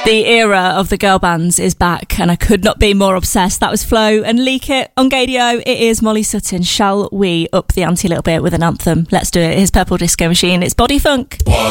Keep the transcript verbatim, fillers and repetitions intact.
The era of the girl bands is back, and I could not be more obsessed. That was Flo and Leak It on Gadio. It is Molly Sutton. Shall we up the ante a little bit with an anthem? Let's do it. Here's Purple Disco Machine. It's Body Funk. One.